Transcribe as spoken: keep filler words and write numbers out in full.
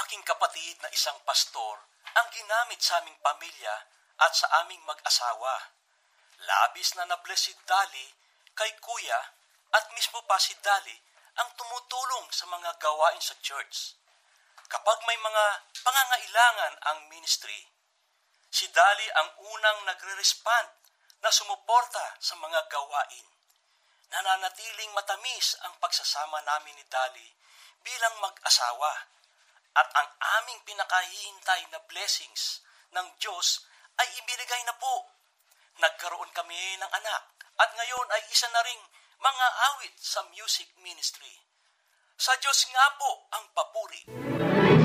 aking kapatid na isang pastor ang ginamit sa aming pamilya at sa aming mag-asawa. Labis na nabless si Dali kay Kuya at mismo pa si Dali ang tumutulong sa mga gawain sa church. Kapag may mga pangangailangan ang ministry, si Dali ang unang nagre-respond na sumuporta sa mga gawain. Nananatiling matamis ang pagsasama namin ni Dali bilang mag-asawa at ang aming pinakahihintay na blessings ng Diyos ay ibinigay na po. Nagkaroon kami ng anak at ngayon ay isa na ring mga awit sa music ministry. Sa Diyos nga po ang papuri.